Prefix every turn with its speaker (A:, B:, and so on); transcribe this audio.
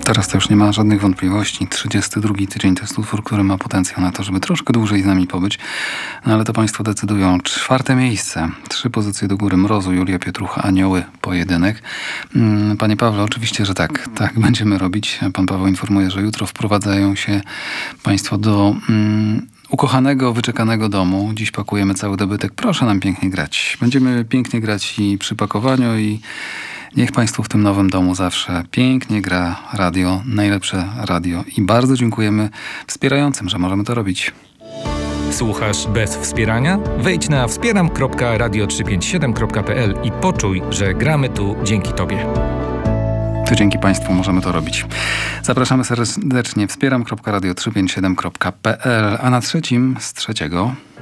A: Teraz to już nie ma żadnych wątpliwości. 32 tydzień to jest utwór, który ma potencjał na to, żeby troszkę dłużej z nami pobyć. No ale to państwo decydują. 4. miejsce. 3 pozycje do góry. Mrozu, Julia Pietrucha, Anioły, pojedynek. Panie Pawle, oczywiście, że tak. Tak będziemy robić. Pan Paweł informuje, że jutro wprowadzają się państwo do ukochanego, wyczekanego domu. Dziś pakujemy cały dobytek. Proszę nam pięknie grać. Będziemy pięknie grać i przy pakowaniu, i niech państwu w tym nowym domu zawsze pięknie gra radio, najlepsze radio. I bardzo dziękujemy wspierającym, że możemy to robić.
B: Słuchasz bez wspierania? Wejdź na wspieram.radio357.pl i poczuj, że gramy tu dzięki Tobie.
A: To dzięki państwu możemy to robić. Zapraszamy serdecznie. Wspieram.radio357.pl. A na trzecim z trzeciego